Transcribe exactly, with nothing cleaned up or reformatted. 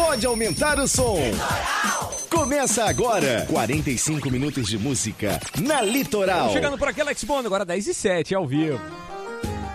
Pode aumentar o som. Litoral. Começa agora, quarenta e cinco minutos de música na Litoral. Chegando por aqui, Alex Bono, agora dez e sete, ao vivo.